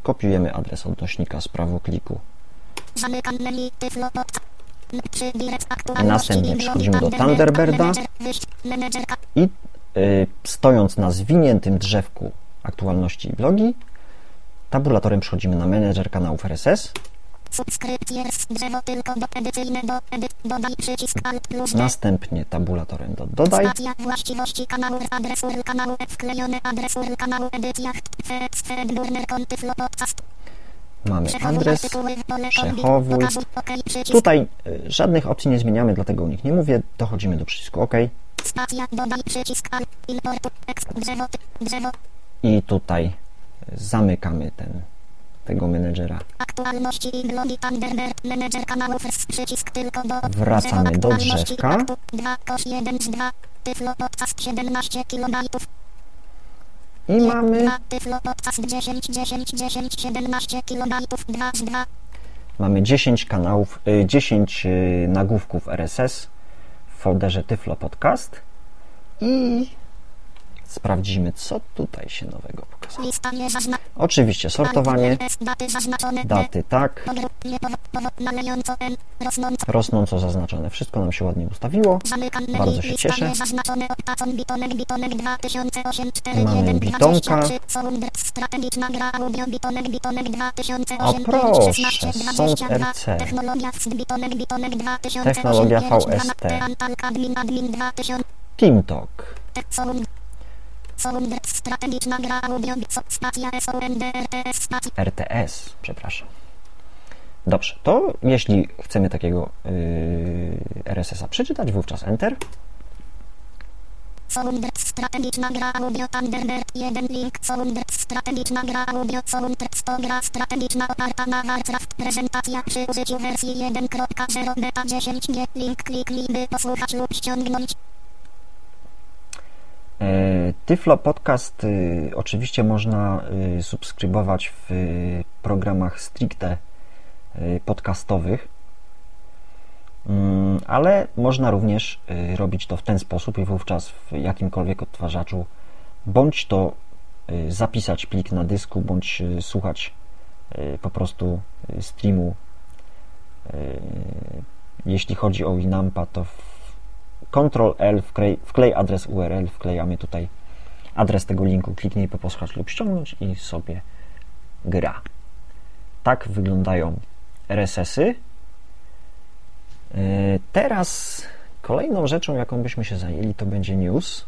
kopiujemy adres odnośnika z prawokliku. Następnie przechodzimy do Thunderbirda i stojąc na zwiniętym drzewku aktualności i blogi, tabulatorem przechodzimy na menedżer kanałów RSS. Następnie tabulatorem do dodaj. Właściwości kanału, adres URL kanału, wklejony adres URL kanału, edycja, burner, konty, podcast. Mamy adres, przechowuj. Tutaj żadnych opcji nie zmieniamy, dlatego o nich nie mówię. Dochodzimy do przycisku OK. I tutaj zamykamy tego menedżera. Aktualności i blogi Thunderbird, menedżer kanałów, przycisk tylko do. Wracamy do drzewka. 2, kosz 1 z 2, Tyflo Podcast 17 KB. I mamy Tyflo Podcast 10, 10, 10, 17 KB, 2 z 2. Mamy 10 kanałów, 10 nagłówków RSS w folderze Tyflo Podcast i sprawdzimy, co tutaj się nowego pokazało. Oczywiście sortowanie, daty tak, rosnąco zaznaczone. Wszystko nam się ładnie ustawiło. Bardzo się cieszę. Mamy bitonka. O proszę, Sound RC. Technologia VST. TeamTalk. RTS, przepraszam. Dobrze, to jeśli chcemy takiego RSS-a przeczytać, wówczas Enter. Strategiczna gra audio Thunderbird 1 link strategiczna gra audio gra strategiczna oparta na Warcraft prezentacja przy użyciu wersji 1.0 beta 10G link kliknij by posłuchać lub ściągnąć. Tyflo Podcast oczywiście można subskrybować w programach stricte podcastowych, ale można również robić to w ten sposób i wówczas w jakimkolwiek odtwarzaczu bądź to zapisać plik na dysku, bądź słuchać po prostu streamu. Jeśli chodzi o Winampa, to Ctrl-L, wklej adres URL, wklejamy tutaj adres tego linku, kliknij po posłuchać lub ściągnąć i sobie gra. Tak wyglądają RSS-y. Teraz kolejną rzeczą, jaką byśmy się zajęli, to będzie news.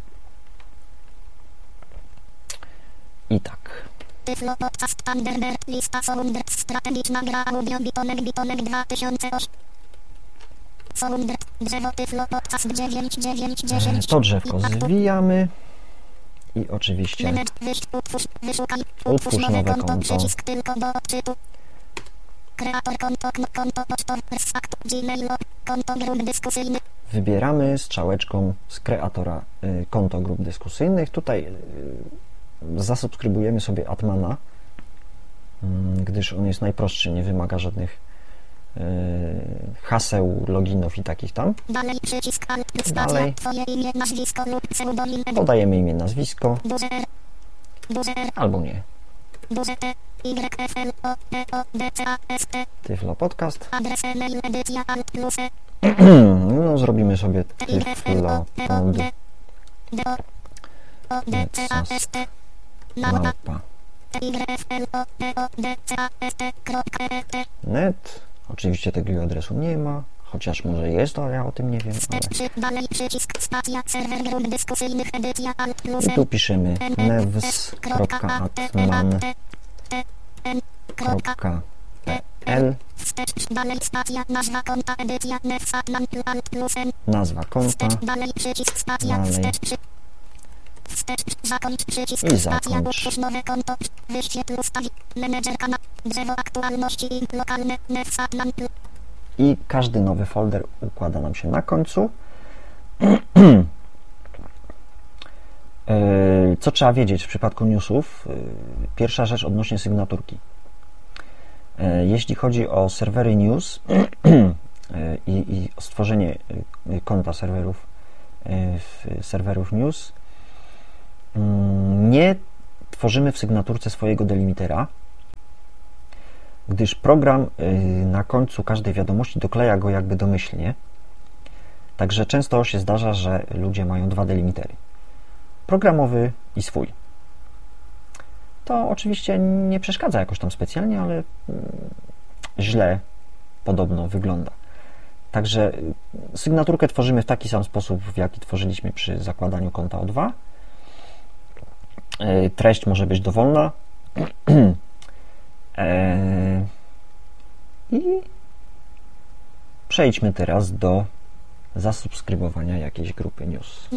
I tak. Tyflo Podcast Thunderbird, lista Sounders, strategiczna gra audio, bitonek 2008. Sounders, drzewo Tyflo Podcast 9. To drzewko zwijamy i oczywiście utwórz nowe konto. Kreator konto pocztowe, Gmail, konto grup dyskusyjnych. Wybieramy strzałeczką z kreatora konto grup dyskusyjnych. Tutaj zasubskrybujemy sobie Atmana, gdyż on jest najprostszy, nie wymaga żadnych haseł, loginów i takich tam. Dalej przycisk Alt plus Dalej. Twoje imię, nazwisko lub pseudonim. Podajemy imię, nazwisko. Albo nie. Tyflo Podcast. Adres e-mail edycja Alt plus No, zrobimy sobie Tyflo małpa net. Oczywiście tego adresu nie ma, chociaż może jest, ale ja o tym nie wiem. I tu piszemy nevs.atman.pl. Nazwa konta. Dalej. I zakończ. Nowe konto. Wyświetl ustawić. Menedżer kanał. Drzewo aktualności lokalne. Nevsatman. I każdy nowy folder układa nam się na końcu. Co trzeba wiedzieć w przypadku newsów? Pierwsza rzecz odnośnie sygnaturki. Jeśli chodzi o serwery news i o stworzenie konta serwerów news, nie tworzymy w sygnaturce swojego delimitera, gdyż program na końcu każdej wiadomości dokleja go jakby domyślnie. Także często się zdarza, że ludzie mają dwa delimitery. Programowy i swój. To oczywiście nie przeszkadza jakoś tam specjalnie, ale źle podobno wygląda. Także sygnaturkę tworzymy w taki sam sposób, w jaki tworzyliśmy przy zakładaniu konta O2. Treść może być dowolna. I przejdźmy teraz do zasubskrybowania jakiejś grupy news.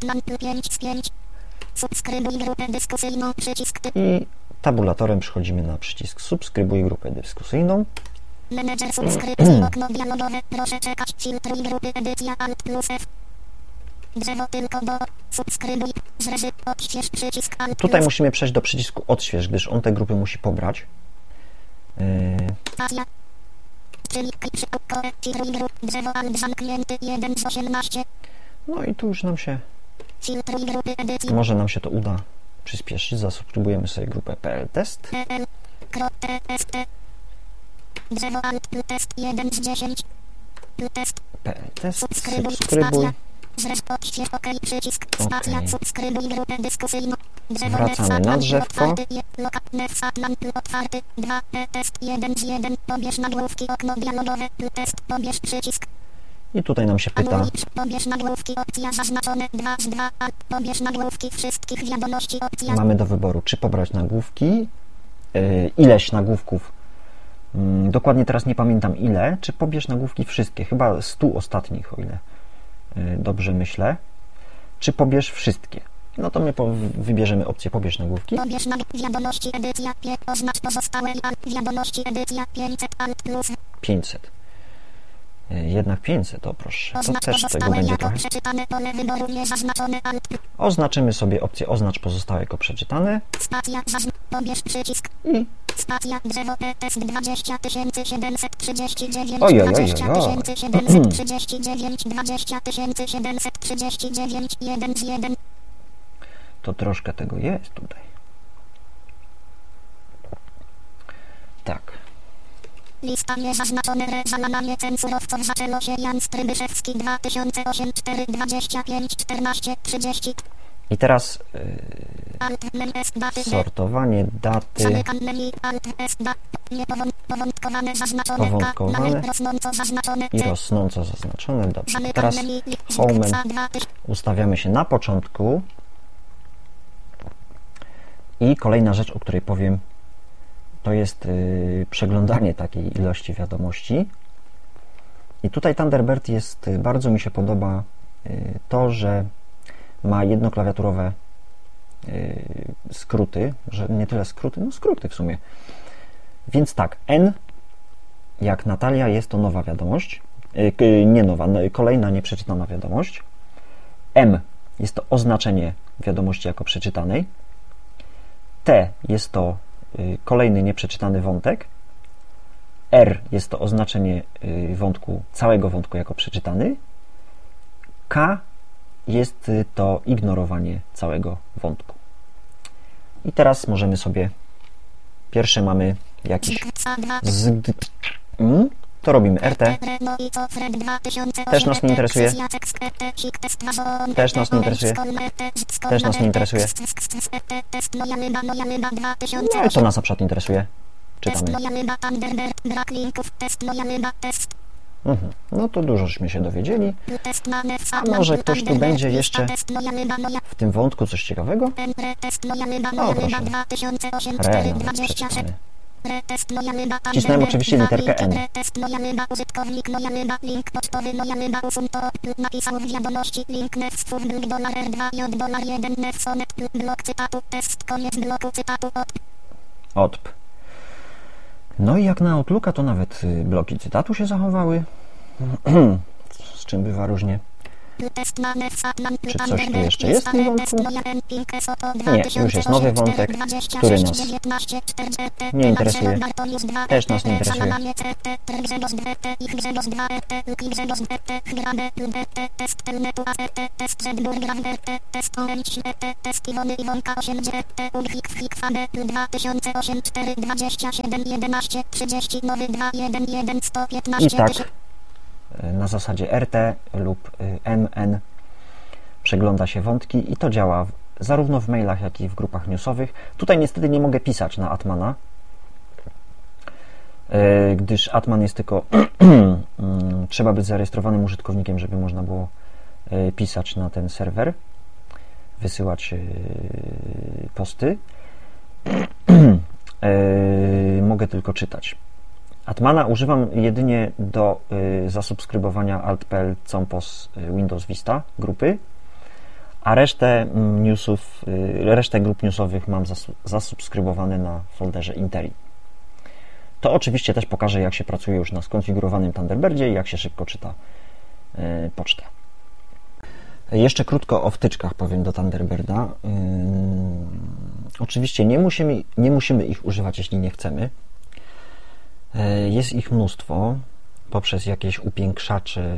Subskrybuj grupę dyskusyjną, przycisk. I tabulatorem przechodzimy na przycisk subskrybuj grupę dyskusyjną. Menedżer subskrypcji, okno dialogowe, proszę czekać, filtruj grupy, edycja, alt plus F. Drzewo tylko do subskrybuj, zreży, odśwież, przycisk, alt Tutaj plus. musimy przejść do przycisku odśwież, gdyż on te grupy musi pobrać. Stacja. Czyli filtruj grup, drzewo, alt zamknięty, 1 z 18. No i tu już nam się, Filtruj grupy, edycja. może nam się to uda przyspieszyć. Zasubskrybujemy sobie grupę PL Test. PL.tst. Drzewo, alt plus test, 1 z 10. Test. PL Test, Subskrybuj, subskrybuj. stacja. Zresztą odśwież, OK, przycisk, stacja, OK. subskrybuj grupę dyskusyjną. Drzewo, Wracamy na drzewko. Otwarty, 2, test, 1 z 1, pobierz nagłówki, okno dialogowe, test, pobierz przycisk. I tutaj nam się pyta, Anuluj, pobierz nagłówki, opcja zaznaczone, 2 z 2, pobierz nagłówki wszystkich wiadomości, opcja. mamy do wyboru, czy pobrać nagłówki, ileś nagłówków, dokładnie teraz nie pamiętam ile, czy pobierz nagłówki wszystkie, chyba 100 ostatnich, o ile dobrze myślę, czy pobierz wszystkie. No to my wybierzemy opcję pobierz nagłówki. Pobierz wiadomości, edycja, oznacz pozostałe i wiadomości, edycja, 500, alt plus. 500. Jednak 500, to proszę. To Oznacz też tego pozostałe będzie jako trochę. przeczytane pole wyboru niezaznaczone, alt plus. Oznaczymy sobie opcję oznacz pozostałe jako przeczytane Stacja, pobierz przycisk. i Stacja, drzewo, test 20 739, Oj, oj, oj, 20 oj. 739, 20 739, 1 z 1. to troszkę tego jest tutaj. Tak. Lista niezaznaczone, załamanie censurowców zaczęło się Jan Strybyszewski 2008 4 25 14 30. I teraz Alt menu S daty. sortowanie daty, Zamykam menu, alt S daty. Powątkowane, zaznaczone, Powątkowane. mamy rosnąco zaznaczone, i C. rosnąco zaznaczone. Dobrze. Zamykam Teraz menu, home za 2000. ustawiamy się na początku. I kolejna rzecz, o której powiem, to jest przeglądanie takiej ilości wiadomości. I tutaj Thunderbird jest, bardzo mi się podoba to, że ma jednoklawiaturowe skróty, że nie tyle skróty, no skróty w sumie. Więc tak, N jak Natalia jest to nowa wiadomość, nie nowa, kolejna nieprzeczytana wiadomość. M jest to oznaczenie wiadomości jako przeczytanej. T jest to kolejny nieprzeczytany wątek. R jest to oznaczenie wątku, całego wątku jako przeczytany. K jest to ignorowanie całego wątku. I teraz możemy sobie, pierwsze mamy jakiś to robimy RT. Też nas nie interesuje. Też nas nie interesuje. Też nas nie interesuje. No i co nas na przykład interesuje? Czytamy. No to dużośmy się dowiedzieli. A może ktoś tu będzie jeszcze w tym wątku coś ciekawego? O, proszę. Przeczytamy. Wcisnąłem oczywiście literkę N. Napisał w wiadomości link nefstów $2 $1 nefsonet blok cytatu test koniec bloku cytatu Odp. No i jak na Outlooka to nawet bloki cytatu się zachowały, z czym bywa różnie. Czy coś tu jeszcze jest w tym wątku? Nie, już jest nowy wątek, który nas nie interesuje. Też nas nie interesuje. I tak na zasadzie RT lub MN przegląda się wątki i to działa zarówno w mailach, jak i w grupach newsowych. Tutaj niestety nie mogę pisać na Atmana, gdyż Atman jest tylko trzeba być zarejestrowanym użytkownikiem, żeby można było pisać na ten serwer, wysyłać posty. Mogę tylko czytać. Atmana używam jedynie do zasubskrybowania alt.pl Compos Windows Vista grupy, a resztę grup newsowych mam zasubskrybowane na folderze Interi. To oczywiście też pokażę, jak się pracuje już na skonfigurowanym Thunderbirdzie i jak się szybko czyta pocztę. Jeszcze krótko o wtyczkach powiem do Thunderbirda. Oczywiście nie musimy ich używać, jeśli nie chcemy. Jest ich mnóstwo poprzez jakieś upiększacze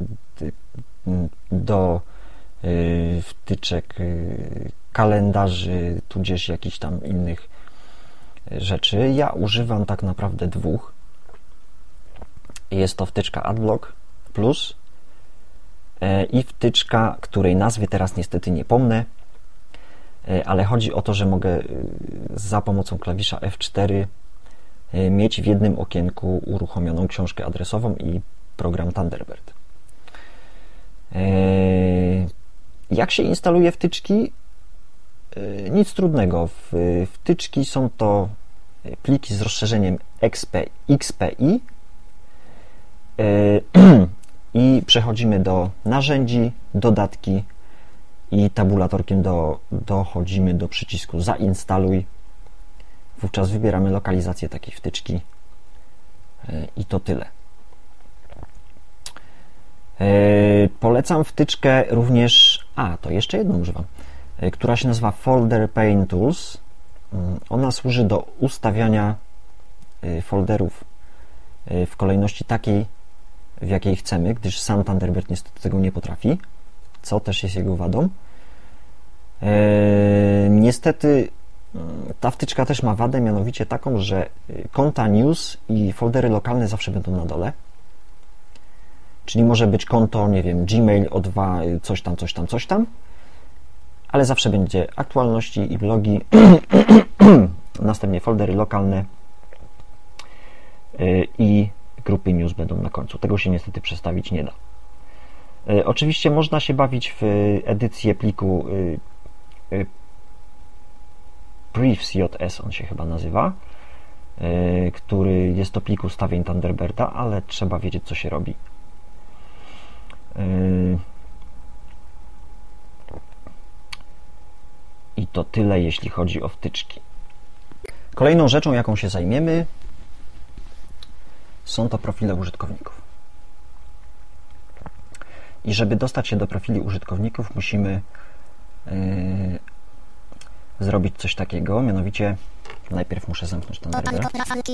do wtyczek, kalendarzy, tudzież jakichś tam innych rzeczy. Ja używam tak naprawdę dwóch. Jest to wtyczka Adblock Plus i wtyczka, której nazwy teraz niestety nie pomnę, ale chodzi o to, że mogę za pomocą klawisza F4 mieć w jednym okienku uruchomioną książkę adresową i program Thunderbird. Jak się instaluje wtyczki? Nic trudnego. Wtyczki są to pliki z rozszerzeniem XPI i przechodzimy do narzędzi, dodatki i tabulatorkiem dochodzimy do przycisku zainstaluj. Wówczas wybieramy lokalizację takiej wtyczki i to tyle. Polecam wtyczkę również, to jeszcze jedną używam, która się nazywa Folder Pane Tools. Ona służy do ustawiania folderów w kolejności takiej, w jakiej chcemy, gdyż sam Thunderbird niestety tego nie potrafi, co też jest jego wadą. Niestety ta wtyczka też ma wadę, mianowicie taką, że konta news i foldery lokalne zawsze będą na dole. Czyli może być konto, nie wiem, Gmail O2, coś tam, ale zawsze będzie aktualności i blogi, następnie foldery lokalne i grupy news będą na końcu. Tego się niestety przestawić nie da. Oczywiście można się bawić w edycję pliku Briefs.js, on się chyba nazywa, który jest to plik ustawień Thunderbirda, ale trzeba wiedzieć, co się robi. I to tyle, jeśli chodzi o wtyczki. Kolejną rzeczą, jaką się zajmiemy, są to profile użytkowników. I żeby dostać się do profili użytkowników, musimy zrobić coś takiego, mianowicie najpierw muszę zamknąć Thunderbird.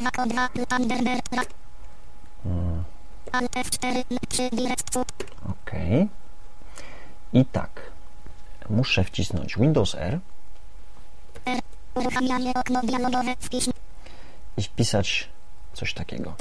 OK. I tak, muszę wcisnąć Windows R i wpisać coś takiego.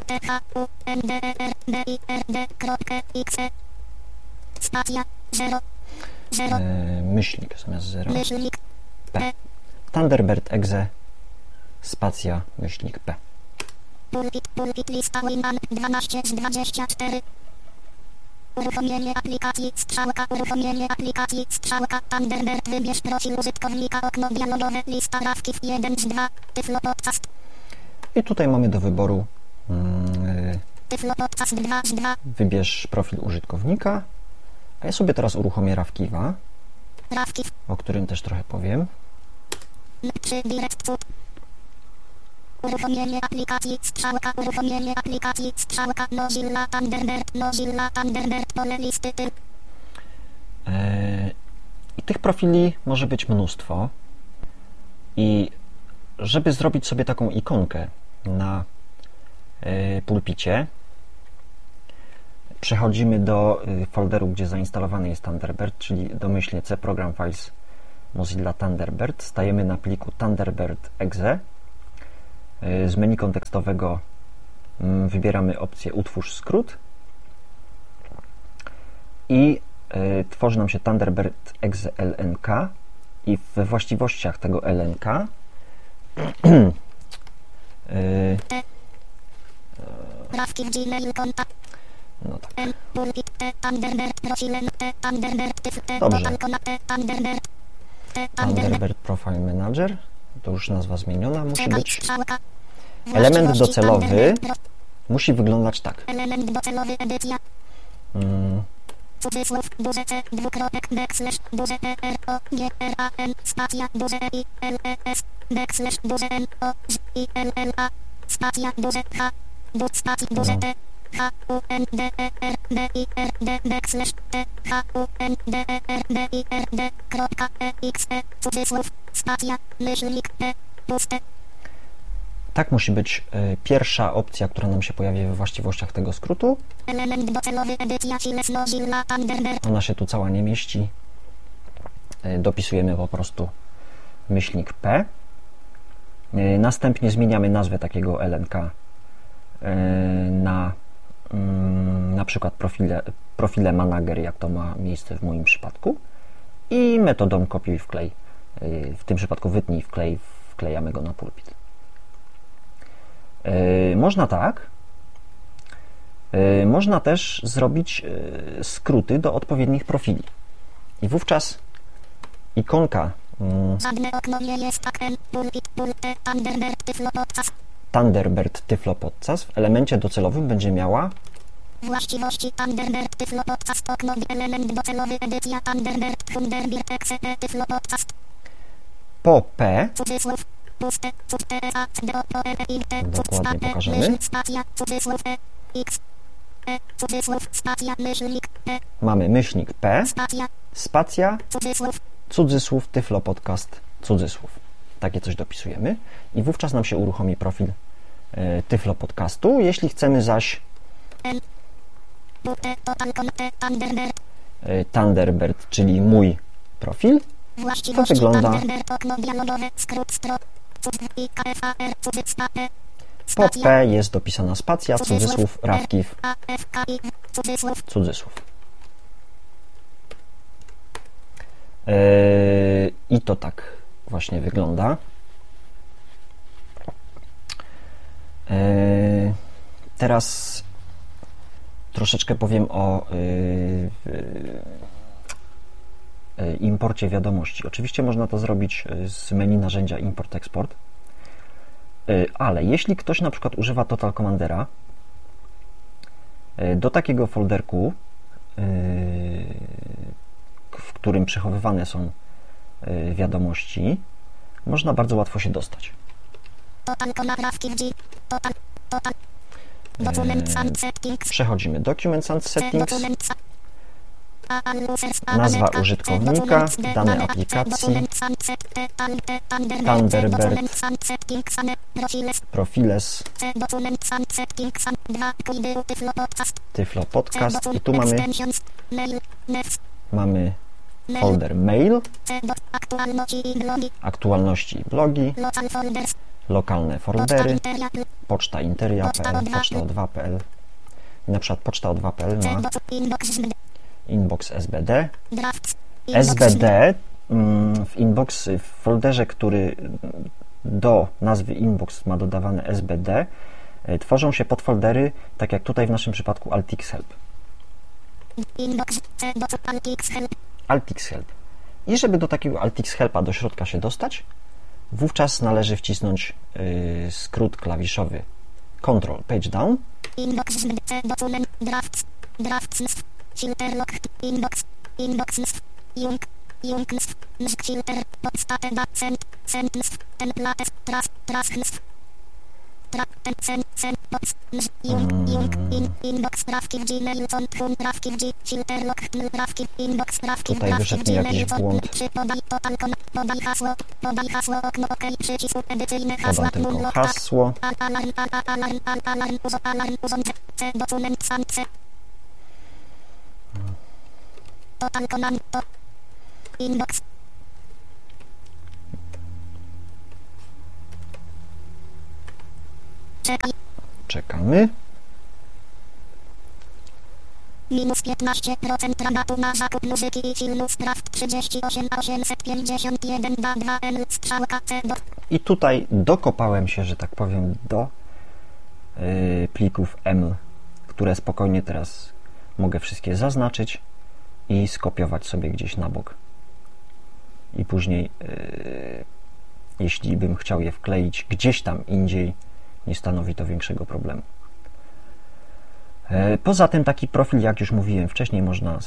Myślnik zamiast 0. P. Thunderbird exe spacja myślnik P. Pulpit lista Winman 12 z 24. Uruchomienie aplikacji strzałka Thunderbird, wybierz profil użytkownika, okno dialogowe, lista rawków 1 z 2, Tyflo Podcast. I tutaj mamy do wyboru Tyflo Podcast 2 z 2. Wybierz profil użytkownika, a ja sobie teraz uruchomię Rawkiwa, o którym też trochę powiem. Uruchomienie aplikacji strzałka Mozilla Thunderbird, pole listy typ. I tych profili może być mnóstwo. I żeby zrobić sobie taką ikonkę na pulpicie, przechodzimy do folderu, gdzie zainstalowany jest Thunderbird, czyli domyślnie C Program Files Mozilla Thunderbird. Stajemy na pliku Thunderbird.exe. Z menu kontekstowego wybieramy opcję Utwórz skrót i tworzy nam się Thunderbird.exe LNK i we właściwościach tego LNK no tak. Dobrze. Thunderbird Profile Manager, to już nazwa zmieniona, musi być. Element docelowy musi wyglądać tak. Element docelowy edycja. Cudzysłów, duże C, dwukropek, backslash, duże E, R, O, G, R, A, N, spacja, duże I, L, E, S, backslash, duże N, O, Ż, I, L, L, A, spacja, duże H, spacja, duże T, H, U, N, D, E, R, D, I, R, D, backslash, T, H, U, N, D, E, R, D, I, R, D, kropka, E, X, E, cudzysłów, spacja, myślnik, E, puste. Tak musi być pierwsza opcja, która nam się pojawi we właściwościach tego skrótu. Element docelowy edycja Mozilla Thunderbird. Ona się tu cała nie mieści. Dopisujemy po prostu myślnik P. Następnie zmieniamy nazwę takiego LNK na przykład profile manager, jak to ma miejsce w moim przypadku. I metodą kopiuj wklej. W tym przypadku wytnij wklej, wklejamy go na pulpit. Można tak. Można też zrobić skróty do odpowiednich profili. I wówczas ikonka Thunderbird Tyflo Podcast w elemencie docelowym będzie miała właściwości Thunderbird Tyflo Podcast, okno, element docelowy, edycja Thunderbird Exe Tyflo Podcast. Po P dokładnie pokażemy. Mamy myślnik P, spacja, cudzysłów, Tyflo Podcast, cudzysłów. Takie coś dopisujemy i wówczas nam się uruchomi profil Tyflo Podcastu. Jeśli chcemy zaś Thunderbird, czyli mój profil, to wygląda po P jest dopisana spacja, cudzysłów, rawkiw, cudzysłów. I to tak właśnie wygląda. Teraz troszeczkę powiem o imporcie wiadomości. Oczywiście można to zrobić z menu narzędzia Import-Export, ale jeśli ktoś na przykład używa Total Commandera, do takiego folderku, w którym przechowywane są wiadomości, można bardzo łatwo się dostać. Przechodzimy Documents and Settings, nazwa użytkownika, dane aplikacji, Thunderbird, Profiles, Tyflo Podcast i tu mamy folder Mail, aktualności i blogi, lokalne foldery, poczta interia.pl, poczta o2.pl. Na przykład poczta o2.pl ma inbox SBD. SBD w folderze, który do nazwy inbox ma dodawane SBD, tworzą się podfoldery, tak jak tutaj w naszym przypadku altxhelp. altxhelp. I żeby do takiego altxhelpa do środka się dostać, wówczas należy wcisnąć skrót klawiszowy Ctrl Page Down. Filter lock, inbox, Tutaj wyszedł mi jakiś błąd. Podaj hasło, Podam tylko hasło. Inbox. Czekaj. Czekamy. Minus 15% rabatu na zakup muzyki i filmu. Sprawdź 38 851 2N strzałka C. I tutaj dokopałem się, że tak powiem, do plików ML, które spokojnie teraz mogę wszystkie zaznaczyć i skopiować sobie gdzieś na bok. I później, jeśli bym chciał je wkleić gdzieś tam indziej, nie stanowi to większego problemu. Poza tym taki profil, jak już mówiłem wcześniej, można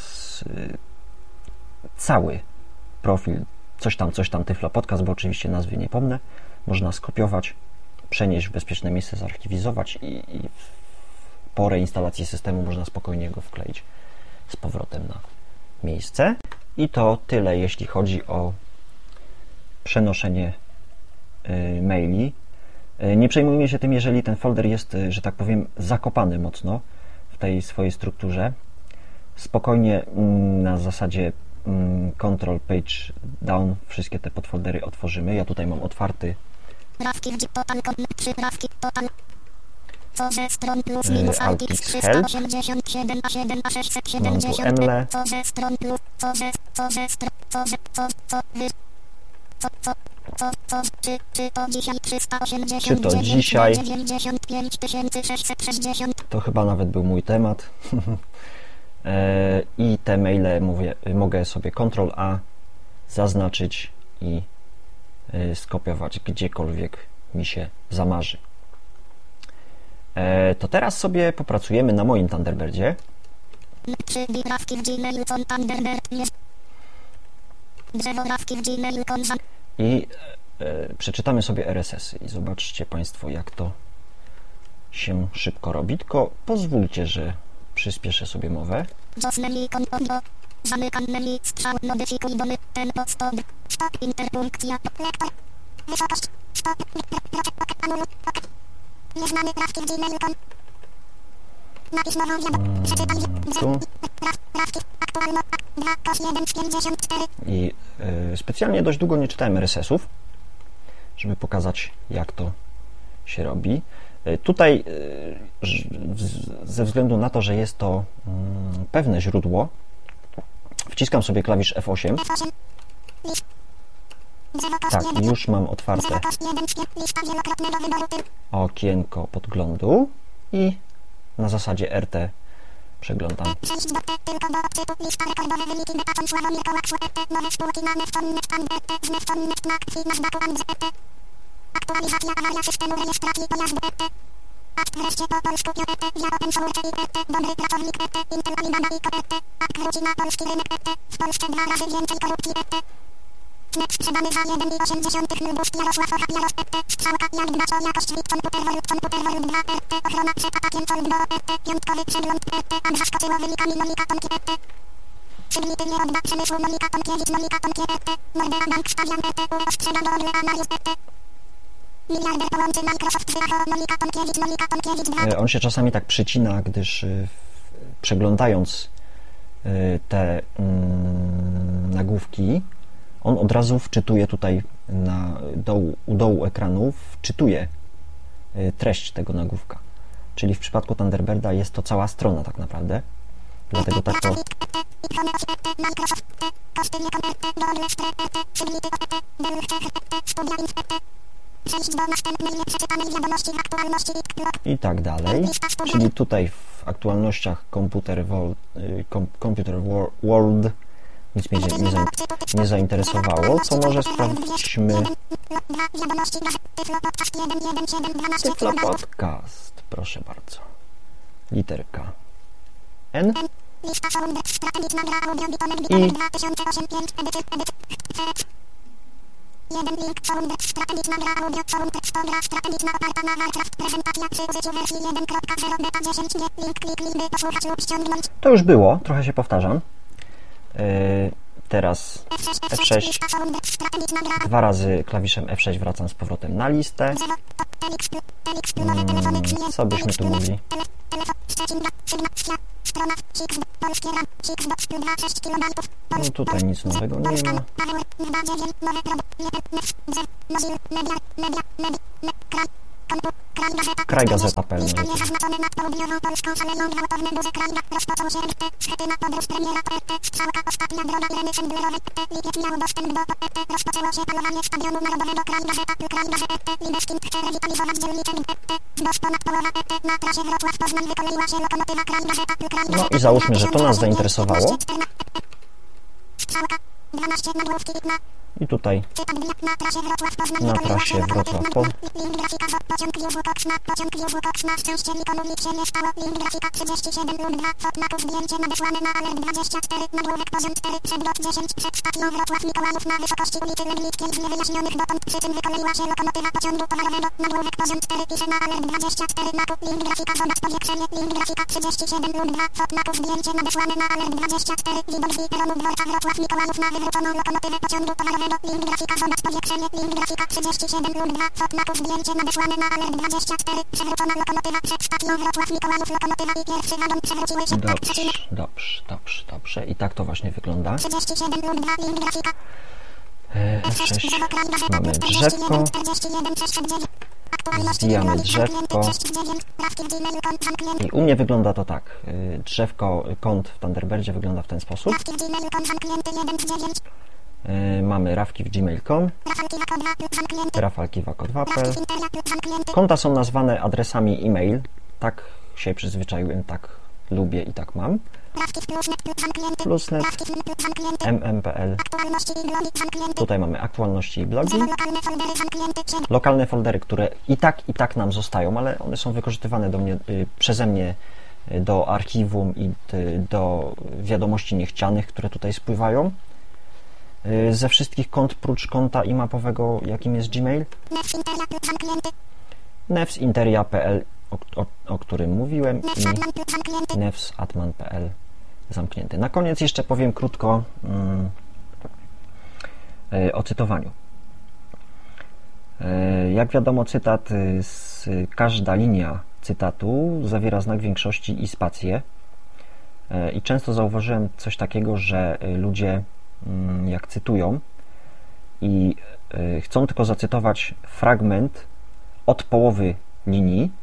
cały profil coś tam Tyflo Podcast, bo oczywiście nazwy nie pomnę, można skopiować, przenieść w bezpieczne miejsce, zarchiwizować i po reinstalacji systemu można spokojnie go wkleić z powrotem na miejsce. I to tyle, jeśli chodzi o przenoszenie maili. Nie przejmujmy się tym, jeżeli ten folder jest, że tak powiem, zakopany mocno w tej swojej strukturze. Spokojnie na zasadzie Control Page Down wszystkie te podfoldery otworzymy. Ja tutaj mam otwarty Altix Help. Mam tu Emle. Czy to dzisiaj? To chyba nawet był mój temat. I te maile mogę sobie Ctrl-A zaznaczyć i skopiować gdziekolwiek mi się zamarzy. To teraz sobie popracujemy na moim Thunderbirdzie. I przeczytamy sobie RSS i zobaczcie Państwo, jak to się szybko robi. Tylko pozwólcie, że przyspieszę sobie mowę. Zamykam menu, strzał, modyfikuj domy, tempo, stop, interpunkcja, lektor, wysokość, stop, anuluj, nieznany trafki w gmail.com. Napisz nową wiadomość, przeczytaj, trafki, aktualno, 2, kos 1 z 54. I specjalnie dość długo nie czytałem RSS-ów, żeby pokazać, jak to się robi. Tutaj ze względu na to, że jest to pewne źródło, wciskam sobie klawisz F8. Tak, już mam otwarte okienko podglądu i na zasadzie RT przeglądam. Aktualizacja awaria systemu rejestracji pojazdu Akt wreszcie po polsku via open source dobry pracownik Intel Alibaba Akt wróci na polski rynek w Polsce 2 razy więcej korupcji Net sprzedany za 1,8 Lubusк Jarosław Ochap Jaros strzałka jak dbać o jakość WIP komputer World 2 ochrona przed atakiem Fold do piątkowy przegląd ak zaskoczyło wynikami Monika Tomki Przyglity wierodba przemysłu Monika Tomkiewicz Monika Tomkie Nordea Bank Stawian ostrzega do Orle Analiz miliarder połączy Microsoft Monika Tomkiewicz On się czasami tak przycina, gdyż przeglądając te nagłówki, on od razu wczytuje tutaj u dołu ekranu, wczytuje treść tego nagłówka. Czyli w przypadku Thunderbirda jest to cała strona tak naprawdę. Dlatego tak to... I tak dalej. Czyli tutaj w aktualnościach Computer World nic mnie nie zainteresowało, co może sprawdźmy Tyflo Podcast, proszę bardzo. Literka N Jeden link, sound, strategiczna gra audio, sound, gra strategiczna oparta na Warcraft, prezentacja przy użyciu wersji 1.0 beta 10, link, klik, by posłuchać lub ściągnąć. To już było, trochę się powtarzam. Teraz F6, dwa razy klawiszem F6 wracam z powrotem na listę. Co byśmy tu mogli? No tutaj nic nowego nie ma. Kraj gazeta.pl. No i załóżmy, że to nas zainteresowało. I tutaj na trasie Wrocław link grafika, zobacz powiększenie, link grafika 37 lub 2, fotmaków zdjęcie nadesłane na alert 24, przewrócona lokomotywa przed stacją Wrocław Mikołajów, lokomotywa i pierwszy wagon przewróciły się. Dobrze. I tak to właśnie wygląda. 37 lub 2, link grafika. F6, mamy drzewko. Zdijamy drzewko. I u mnie wygląda to tak. Drzewko, kont w Thunderbirdzie wygląda w ten sposób. Mamy rafki w gmail.com, rafalkiwako2.pl. Konta są nazwane adresami e-mail. Tak się przyzwyczaiłem, tak lubię i tak mam. Plusnet, mm.pl. Tutaj mamy aktualności i blogi. Lokalne foldery, które i tak nam zostają, ale one są wykorzystywane przeze mnie do archiwum i do wiadomości niechcianych, które tutaj spływają. Ze wszystkich kont prócz konta i-mapowego, jakim jest Gmail, nevsinteria.pl, o którym mówiłem, i nevsatman.pl zamknięty. Na koniec jeszcze powiem krótko o cytowaniu. Jak wiadomo, każda linia cytatu zawiera znak większości i spację. I często zauważyłem coś takiego, że ludzie jak cytują i chcą tylko zacytować fragment od połowy linii,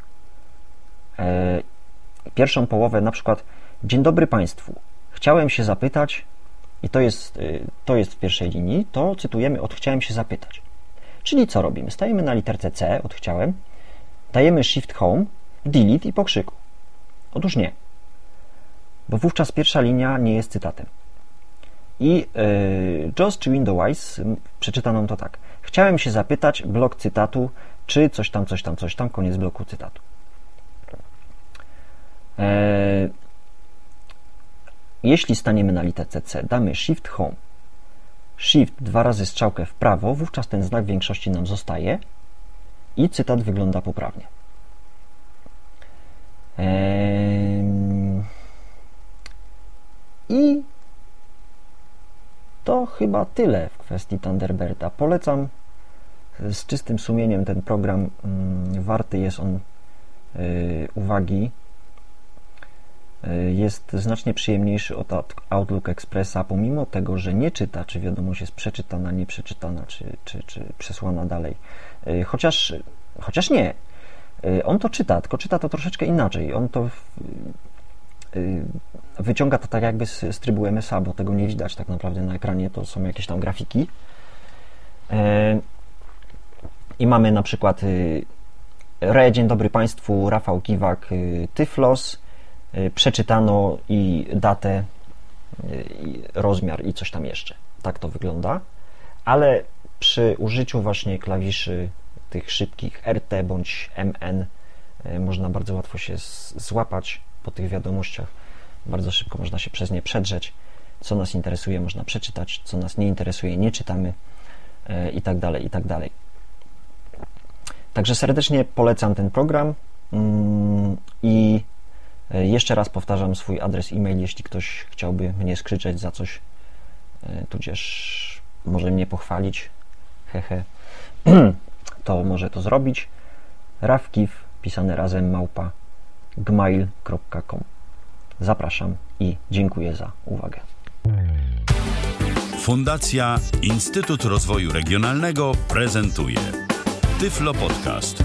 pierwszą połowę, na przykład: dzień dobry Państwu, chciałem się zapytać, i to jest w pierwszej linii, to cytujemy od chciałem się zapytać. Czyli co robimy? Stajemy na literce C od chciałem, dajemy Shift Home, Delete i po krzyku. Otóż nie, bo wówczas pierwsza linia nie jest cytatem. I JAWS czy Windows przeczyta nam to tak: chciałem się zapytać, blok cytatu, czy coś tam, koniec bloku cytatu. Jeśli staniemy na literce C, damy Shift Home, Shift 2 razy strzałkę w prawo, wówczas ten znak większości nam zostaje i cytat wygląda poprawnie. I to chyba tyle w kwestii Thunderbirda. Polecam z czystym sumieniem ten program. Warty jest on uwagi. Jest znacznie przyjemniejszy od Outlook Expressa, pomimo tego, że nie czyta, czy wiadomość jest przeczytana, nieprzeczytana, czy przesłana dalej. Chociaż nie. On to czyta, tylko czyta to troszeczkę inaczej. On to wyciąga to tak jakby z trybu MSA, bo tego nie widać tak naprawdę na ekranie, to są jakieś tam grafiki. I mamy na przykład dzień dobry Państwu, Rafał Kiwak, Tyflos, przeczytano i datę, i rozmiar i coś tam jeszcze. Tak to wygląda, ale przy użyciu właśnie klawiszy tych szybkich RT bądź MN można bardzo łatwo się złapać po tych wiadomościach. Bardzo szybko można się przez nie przedrzeć. Co nas interesuje, można przeczytać, co nas nie interesuje, nie czytamy. i tak dalej, i tak dalej. Także serdecznie polecam ten program i jeszcze raz powtarzam swój adres e-mail, jeśli ktoś chciałby mnie skrzyczeć za coś, tudzież może mnie pochwalić, to może to zrobić. Rawkiw, pisane razem, @gmail.com. Zapraszam i dziękuję za uwagę. Fundacja Instytut Rozwoju Regionalnego prezentuje Tyflo Podcast.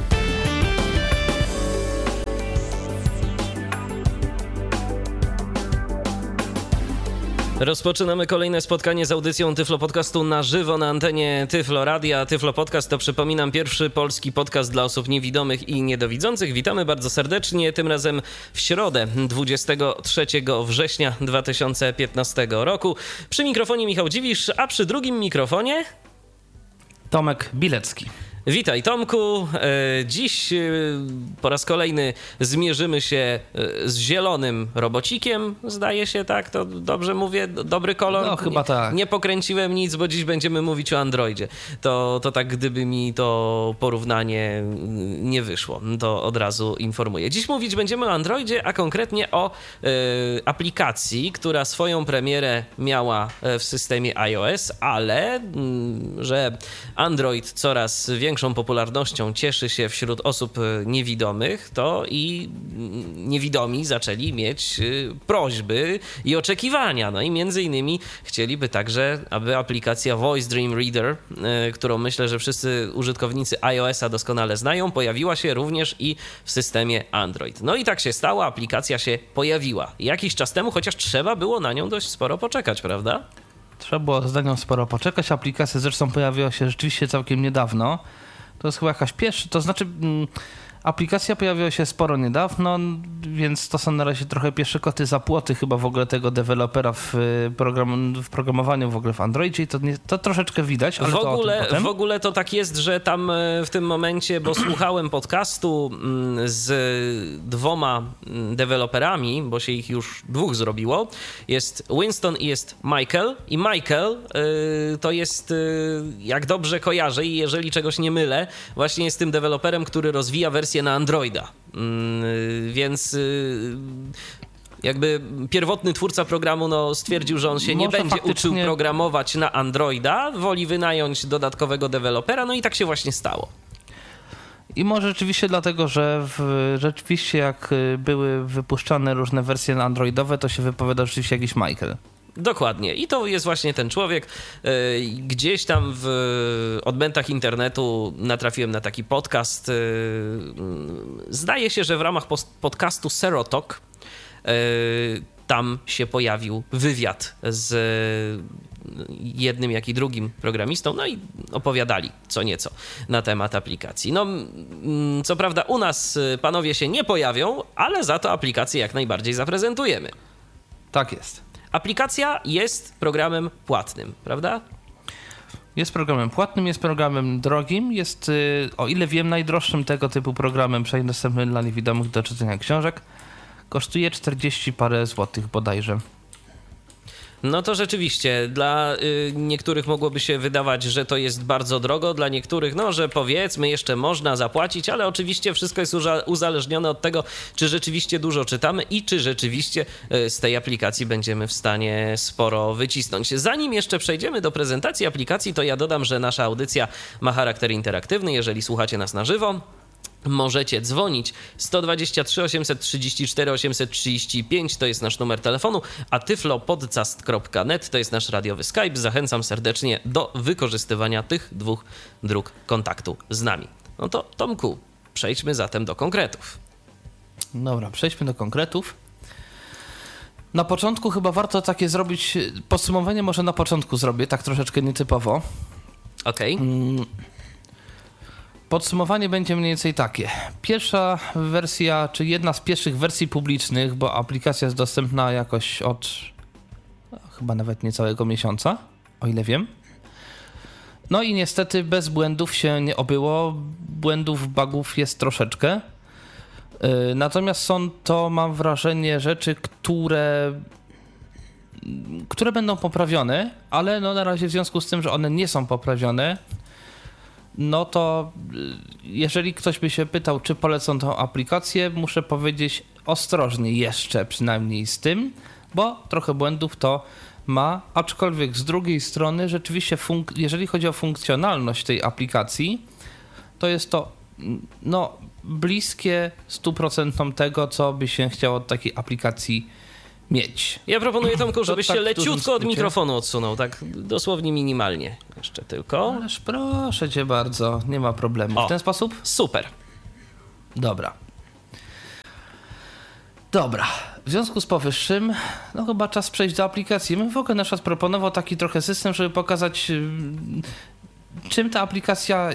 Rozpoczynamy kolejne spotkanie z audycją Tyflo Podcastu na żywo na antenie Tyflo Radia. Tyflo Podcast to, przypominam, pierwszy polski podcast dla osób niewidomych i niedowidzących. Witamy bardzo serdecznie, tym razem w środę 23 września 2015 roku. Przy mikrofonie Michał Dziwisz, a przy drugim mikrofonie Tomek Bilecki. Witaj, Tomku. Dziś po raz kolejny zmierzymy się z zielonym robocikiem, zdaje się, tak? To dobrze mówię? Dobry kolor? No, chyba tak. Nie pokręciłem nic, bo dziś będziemy mówić o Androidzie. To tak, gdyby mi to porównanie nie wyszło, to od razu informuję. Dziś mówić będziemy o Androidzie, a konkretnie o aplikacji, która swoją premierę miała w systemie iOS, ale że Android coraz większą popularnością cieszy się wśród osób niewidomych, to i niewidomi zaczęli mieć prośby i oczekiwania. No i między innymi chcieliby także, aby aplikacja Voice Dream Reader, którą myślę, że wszyscy użytkownicy iOS-a doskonale znają, pojawiła się również i w systemie Android. No i tak się stało, aplikacja się pojawiła jakiś czas temu, chociaż trzeba było na nią dość sporo poczekać, prawda? Trzeba było z nią sporo poczekać. Aplikacja zresztą pojawiła się rzeczywiście całkiem niedawno. To jest chyba jakaś pierwsza, to znaczy aplikacja pojawiła się sporo niedawno, więc to są na razie trochę pierwsze koty za płoty chyba w ogóle tego dewelopera w programowaniu w ogóle w Androidzie i to troszeczkę widać, ale w ogóle to tak jest, że tam w tym momencie, bo słuchałem podcastu z dwoma deweloperami, bo się ich już dwóch zrobiło, jest Winston i jest Michael i Michael to jest, jak dobrze kojarzę i jeżeli czegoś nie mylę, właśnie jest tym deweloperem, który rozwija wersję na Androida, więc jakby pierwotny twórca programu stwierdził, że on się nie będzie uczył programować na Androida, woli wynająć dodatkowego dewelopera, no i tak się właśnie stało. I może rzeczywiście dlatego, że rzeczywiście jak były wypuszczane różne wersje na androidowe, to się wypowiadał rzeczywiście jakiś Michael. Dokładnie. I to jest właśnie ten człowiek. Gdzieś tam w odmętach internetu natrafiłem na taki podcast. Zdaje się, że w ramach podcastu Serotalk tam się pojawił wywiad z jednym, jak i drugim programistą, no i opowiadali co nieco na temat aplikacji. No, co prawda u nas panowie się nie pojawią, ale za to aplikację jak najbardziej zaprezentujemy. Tak jest. Aplikacja jest programem płatnym, prawda? Jest programem płatnym, jest programem drogim, jest, o ile wiem, najdroższym tego typu programem przynajmniej dostępnym dla niewidomych do czytania książek. Kosztuje 40 parę złotych bodajże. No to rzeczywiście, dla niektórych mogłoby się wydawać, że to jest bardzo drogo, dla niektórych, że powiedzmy jeszcze można zapłacić, ale oczywiście wszystko jest uzależnione od tego, czy rzeczywiście dużo czytamy i czy rzeczywiście z tej aplikacji będziemy w stanie sporo wycisnąć. Zanim jeszcze przejdziemy do prezentacji aplikacji, to ja dodam, że nasza audycja ma charakter interaktywny, jeżeli słuchacie nas na żywo. Możecie dzwonić 123 834 835, to jest nasz numer telefonu, a tyflopodcast.net to jest nasz radiowy Skype. Zachęcam serdecznie do wykorzystywania tych dwóch dróg kontaktu z nami. No to Tomku, przejdźmy zatem do konkretów. Dobra, przejdźmy do konkretów. Na początku chyba warto takie zrobić, podsumowanie może na początku zrobię, tak troszeczkę nietypowo. Okej. Podsumowanie będzie mniej więcej takie. Pierwsza wersja, czy jedna z pierwszych wersji publicznych, bo aplikacja jest dostępna jakoś od chyba nawet niecałego miesiąca, o ile wiem. No i niestety bez błędów się nie obyło. Błędów, bugów jest troszeczkę. Natomiast są to, mam wrażenie, rzeczy, które które będą poprawione, ale no na razie w związku z tym, że one nie są poprawione, no to jeżeli ktoś by się pytał, czy polecą tą aplikację, muszę powiedzieć ostrożnie jeszcze przynajmniej z tym, bo trochę błędów to ma, aczkolwiek z drugiej strony rzeczywiście jeżeli chodzi o funkcjonalność tej aplikacji, to jest to no, bliskie 100% tego, co by się chciało od takiej aplikacji mieć. Ja proponuję, Tomku, żebyś się tak w dużym leciutko od skrócie. mikrofonu odsunął, tak dosłownie minimalnie jeszcze tylko. Ależ proszę cię bardzo, nie ma problemu. O. W ten sposób? Super. Dobra. W związku z powyższym, no chyba czas przejść do aplikacji. Ja bym w ogóle na przykład proponował taki trochę system, żeby pokazać, czym ta aplikacja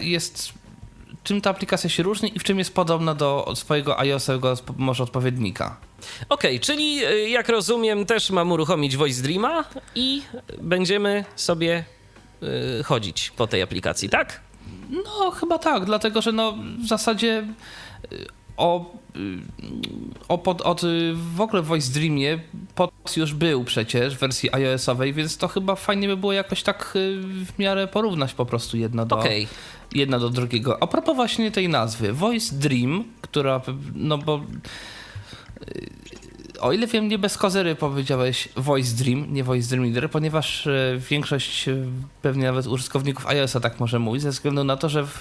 się różni i w czym jest podobna do swojego iOS-owego może odpowiednika. Okej, czyli jak rozumiem, też mam uruchomić Voice Dreama i będziemy sobie chodzić po tej aplikacji, tak? No chyba tak, dlatego że no w zasadzie w ogóle w Voice Dreamie pod już był przecież w wersji iOS-owej, więc to chyba fajnie by było jakoś tak w miarę porównać po prostu jedno do drugiego. A propos właśnie tej nazwy, Voice Dream, która, no bo o ile wiem, nie bez kozery powiedziałeś Voice Dream, nie Voice Dream Reader, ponieważ większość pewnie nawet użytkowników iOS-a tak może mówić, ze względu na to, że w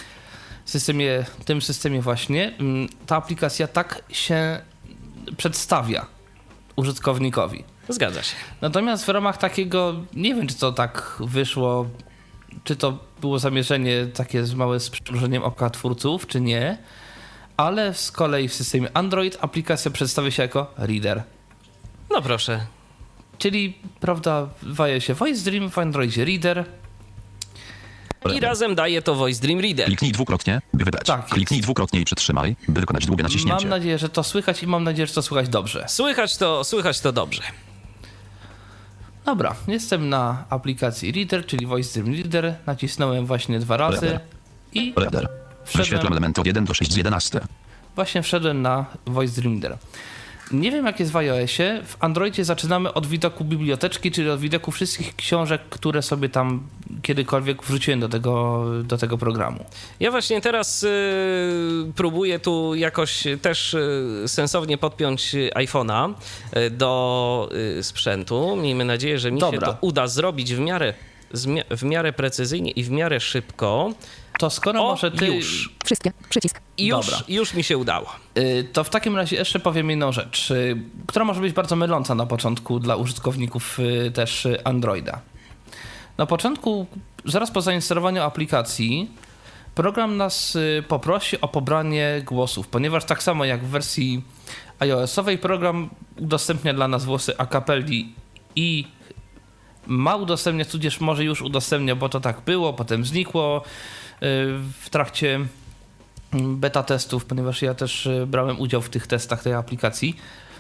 tym systemie właśnie ta aplikacja tak się przedstawia użytkownikowi. Zgadza się. Natomiast w ramach takiego, nie wiem czy to tak wyszło, czy to było zamierzenie takie małe z przymrużeniem oka twórców, czy nie, ale z kolei w systemie Android aplikacja przedstawia się jako Reader. No proszę. Czyli, prawda, w iOSie Voice Dream, w Androidzie Reader. I razem daje to Voice Dream Reader. Kliknij dwukrotnie, by wybrać. Tak jest. Kliknij dwukrotnie i przytrzymaj, by wykonać długie naciśnięcie. Mam nadzieję, że to słychać i mam nadzieję, że to słychać dobrze. Słychać to dobrze. Dobra, jestem na aplikacji Reader, czyli Voice Dream Reader. Nacisnąłem właśnie 2 razy Reader. i Reader. Wyświetlam elementy od 1 do 6 z 11. właśnie wszedłem na Voice Dream Reader. Nie wiem jak jest w iOSie, w Androidzie zaczynamy od widoku biblioteczki, czyli od widoku wszystkich książek, które sobie tam kiedykolwiek wrzuciłem do tego programu. Ja właśnie teraz próbuję tu jakoś też sensownie podpiąć iPhone'a do sprzętu. Miejmy nadzieję, że mi się to uda zrobić w miarę precyzyjnie i w miarę szybko. To skoro może ty... Już. Wszystkie. Przycisk. Już mi się udało. To w takim razie jeszcze powiem jedną rzecz, która może być bardzo myląca na początku dla użytkowników też Androida. Na początku, zaraz po zainstalowaniu aplikacji, program nas poprosi o pobranie głosów, ponieważ tak samo jak w wersji iOS-owej program udostępnia dla nas głosy a cappelli i ma udostępniać, tudzież może już udostępnia, bo to tak było, potem znikło w trakcie beta testów, ponieważ ja też brałem udział w tych testach tej aplikacji.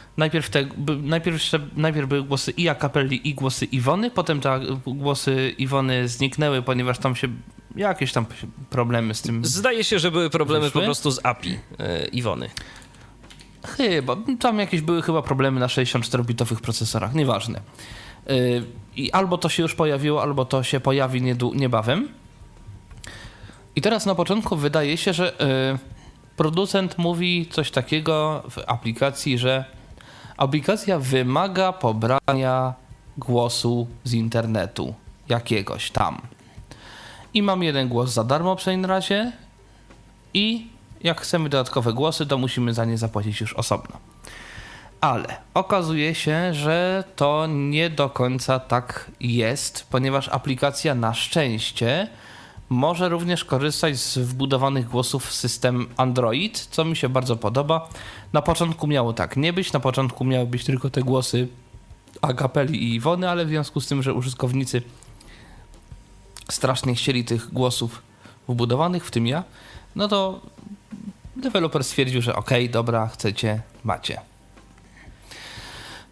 Najpierw były głosy i a cappelli i głosy Iwony, potem te głosy Iwony zniknęły, ponieważ tam się jakieś tam problemy z tym Zdaje się, że były problemy wyszły? po prostu z API Iwony. Chyba, tam jakieś były chyba problemy na 64-bitowych procesorach, nieważne. I albo to się już pojawiło, albo to się pojawi niebawem. I teraz na początku wydaje się, że producent mówi coś takiego w aplikacji, że aplikacja wymaga pobrania głosu z internetu jakiegoś tam. I mam jeden głos za darmo przynajmniej na razie i jak chcemy dodatkowe głosy, to musimy za nie zapłacić już osobno. Ale okazuje się, że to nie do końca tak jest, ponieważ aplikacja na szczęście może również korzystać z wbudowanych głosów w system Android, co mi się bardzo podoba. Na początku miało tak nie być, na początku miały być tylko te głosy a cappelli i Iwony, ale w związku z tym, że użytkownicy strasznie chcieli tych głosów wbudowanych, w tym ja, no to deweloper stwierdził, że okej, dobra, chcecie, macie.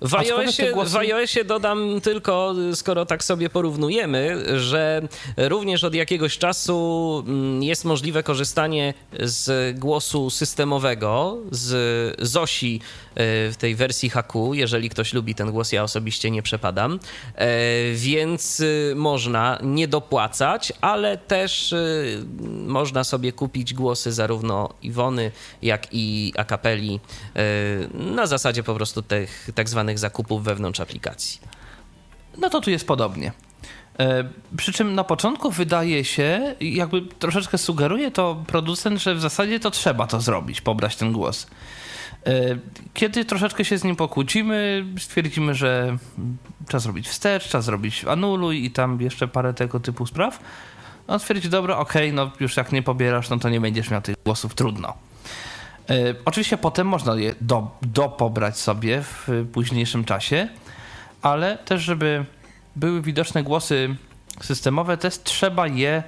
W iOSie dodam tylko, skoro tak sobie porównujemy, że również od jakiegoś czasu jest możliwe korzystanie z głosu systemowego, z Zosi w tej wersji HQ, jeżeli ktoś lubi ten głos, ja osobiście nie przepadam, więc można nie dopłacać, ale też można sobie kupić głosy zarówno Iwony, jak i Akapeli na zasadzie po prostu tych tak zwanych zakupów wewnątrz aplikacji. No to tu jest podobnie. Przy czym na początku wydaje się, jakby troszeczkę sugeruje to producent, że w zasadzie to trzeba to zrobić, pobrać ten głos. Kiedy troszeczkę się z nim pokłócimy, stwierdzimy, że trzeba zrobić wstecz, trzeba zrobić anuluj i tam jeszcze parę tego typu spraw. On stwierdzi, dobra, okej, no już jak nie pobierasz, no to nie będziesz miał tych głosów, trudno. Oczywiście potem można je pobrać sobie w późniejszym czasie, ale też, żeby były widoczne głosy systemowe, też trzeba je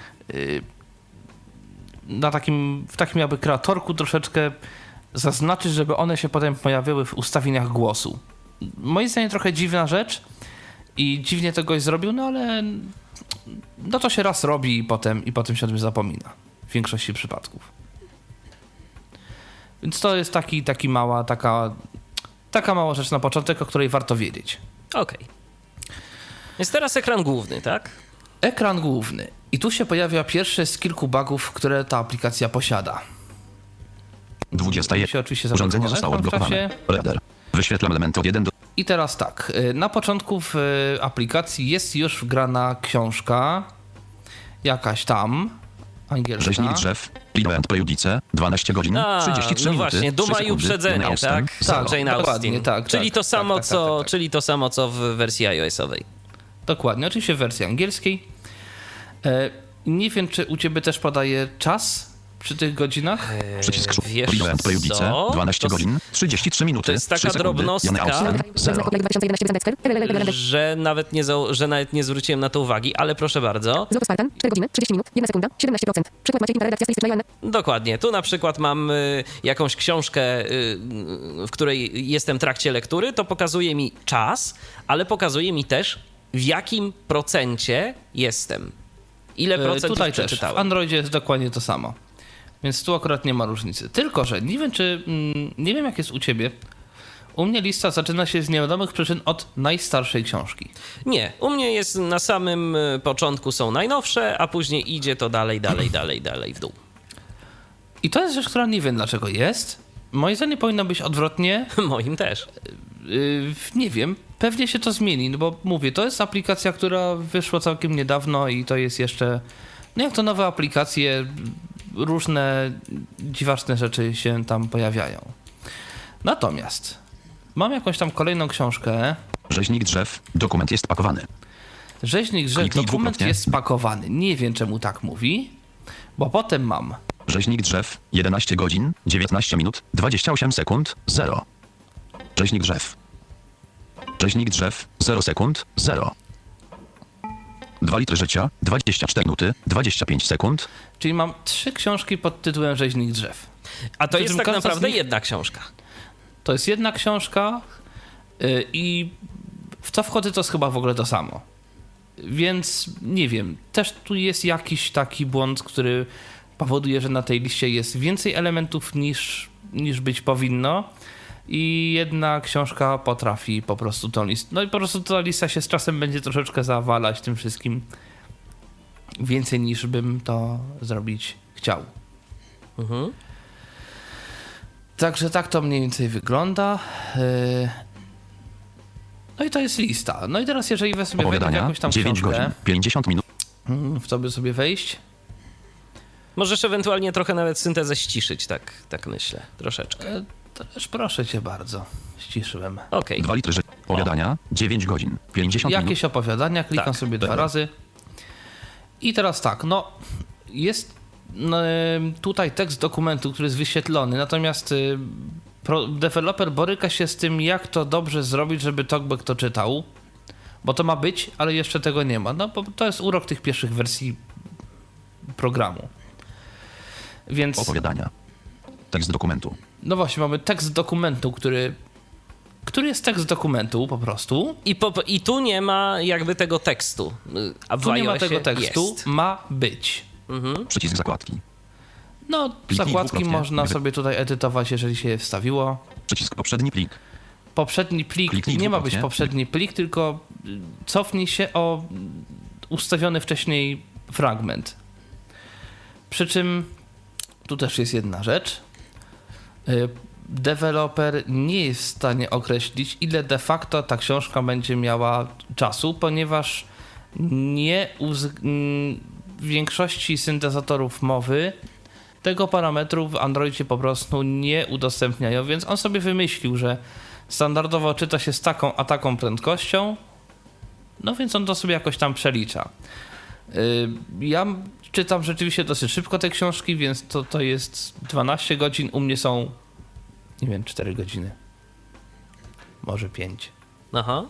w takim jakby kreatorku troszeczkę zaznaczyć, żeby one się potem pojawiły w ustawieniach głosu. Moim zdaniem trochę dziwna rzecz i dziwnie to goś zrobił, no ale no to się raz robi i potem się o tym zapomina w większości przypadków. Więc to jest taka mała rzecz na początek, o której warto wiedzieć. Okej. Jest teraz ekran główny, tak? Ekran główny. I tu się pojawia pierwszy z kilku bugów, które ta aplikacja posiada. 21. Urządzenie zostało odblokowane. Reader. Wyświetlam elementy od 1 do... I teraz tak. Na początku w aplikacji jest już wgrana książka jakaś tam, angielska. Rzeźnik drzew. Lido and Prejudice. 12 godzin, 33 no minuty, właśnie, Duma i uprzedzenie, tak? Jane Austen. Tak, czyli to samo, co w wersji iOS-owej. Dokładnie, oczywiście w wersji angielskiej. Nie wiem, czy u ciebie też podaje czas przy tych godzinach? Przycisk Lido and Prejudice. 12 godzin, 33 minuty, to jest taka drobnostka, że nawet nie zwróciłem na to uwagi, ale proszę bardzo. 4 godziny, 30 minut, 1 sekunda, 17%. Przykład Maciej, redakcja strony. Dokładnie. Tu na przykład mam jakąś książkę, w której jestem w trakcie lektury, to pokazuje mi czas, ale pokazuje mi też, w jakim procencie jestem. Ile procent tutaj już przeczytałem. W Androidzie jest dokładnie to samo. Więc tu akurat nie ma różnicy. Tylko że nie wiem jak jest u ciebie. U mnie lista zaczyna się z niewiadomych przyczyn od najstarszej książki. Nie, u mnie jest na samym początku są najnowsze, a później idzie to dalej w dół. I to jest rzecz, która nie wiem dlaczego jest. Moim zdaniem powinno być odwrotnie. Moim też. Nie wiem, pewnie się to zmieni, no bo mówię, to jest aplikacja, która wyszła całkiem niedawno i to jest jeszcze, no jak to nowe aplikacje, różne dziwaczne rzeczy się tam pojawiają. Natomiast mam jakąś tam kolejną książkę. Rzeźnik drzew. Dokument jest pakowany. Rzeźnik drzew. Kliknij Dokument dwukrotnie. jest spakowany. Nie wiem czemu tak mówi, bo potem mam Rzeźnik drzew. 11 godzin, 19 minut, 28 sekund, 0. Rzeźnik drzew. Rzeźnik drzew. 0 sekund, 0. 2 litry życia, 24 minuty, 25 sekund. Czyli mam 3 książki pod tytułem Rzeźnik drzew. A to jest tak każda z naprawdę nich- jedna książka. To jest jedna książka i w co wchodzę, to jest chyba w ogóle to samo. Więc nie wiem, też tu jest jakiś taki błąd, który powoduje, że na tej liście jest więcej elementów niż być powinno i jedna książka potrafi po prostu tą listę. No i po prostu ta lista się z czasem będzie troszeczkę zawalać tym wszystkim więcej niż bym to zrobić chciał. Także tak to mniej więcej wygląda. No i to jest lista. No i teraz jeżeli sobie wejdę w Opowiadania. jakąś tam 9 książkę, godzin, 50 minut. w co by sobie wejść? Możesz ewentualnie trochę nawet syntezę ściszyć, tak myślę, troszeczkę. To też proszę cię bardzo. Ściszyłem. Okej. 2 litry życia. Opowiadania. 9 godzin, 50 minut. Jakieś opowiadania, klikam Tak. sobie 2 razy. I teraz tak, no jest tutaj tekst dokumentu, który jest wyświetlony, natomiast deweloper boryka się z tym, jak to dobrze zrobić, żeby TalkBack to czytał, bo to ma być, ale jeszcze tego nie ma. No bo to jest urok tych pierwszych wersji programu. Więc Opowiadania. Tekst dokumentu. no właśnie, mamy tekst dokumentu, który który jest tekst dokumentu po prostu. I tu nie ma jakby tego tekstu. A w Tu nie ma iOSie tego tekstu, jest. ma być. Przycisk zakładki. No, Pliki zakładki dwukrotnie. można sobie tutaj edytować, jeżeli się je wstawiło. Przycisk poprzedni plik. Poprzedni plik, Kliknij nie ma być dwukrotnie. poprzedni plik, tylko cofnij się o ustawiony wcześniej fragment. Przy czym tu też jest jedna rzecz. Deweloper nie jest w stanie określić, ile de facto ta książka będzie miała czasu, ponieważ w większości syntezatorów mowy tego parametru w Androidzie po prostu nie udostępniają, więc on sobie wymyślił, że standardowo czyta się z taką a taką prędkością, no więc on to sobie jakoś tam przelicza. Ja czytam rzeczywiście dosyć szybko te książki, więc to jest 12 godzin, u mnie są, nie wiem, 4 godziny. Może 5. Aha.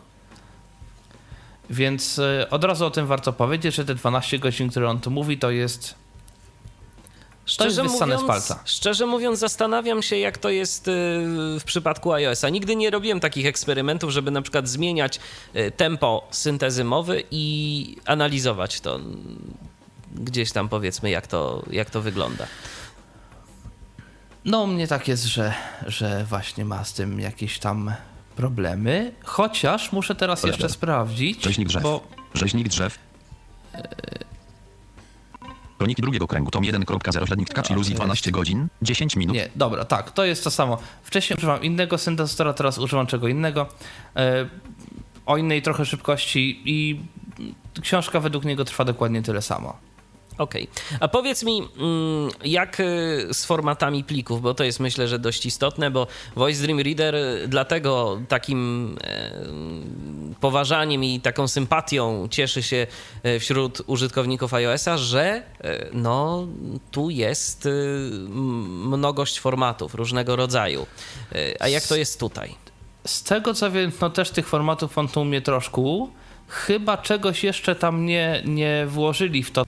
Więc od razu o tym warto powiedzieć, że te 12 godzin, które on tu mówi, to jest wyssane z palca. Szczerze mówiąc, zastanawiam się, jak to jest w przypadku iOS-a. Nigdy nie robiłem takich eksperymentów, żeby na przykład zmieniać tempo syntezy mowy i analizować to gdzieś tam, powiedzmy, jak to wygląda. No u mnie tak jest, że właśnie ma z tym jakieś tam problemy, chociaż muszę teraz jeszcze sprawdzić, Rzeźnik drzew. bo Rzeźnik drzew. Kroniki drugiego kręgu, tom 1.0, średnik tkacz iluzji 12 godzin, 10 minut. nie, dobra, tak, to jest to samo. Wcześniej używam innego syntezatora, teraz używam czego innego, o innej trochę szybkości i książka według niego trwa dokładnie tyle samo. Okej. A powiedz mi, jak z formatami plików, bo to jest, myślę, że dość istotne, bo Voice Dream Reader dlatego takim poważaniem i taką sympatią cieszy się wśród użytkowników iOS-a, że no, tu jest mnogość formatów różnego rodzaju. A jak to jest tutaj? Z tego co wiem, no też tych formatów on tu umie troszkę. Chyba czegoś jeszcze tam nie włożyli w to,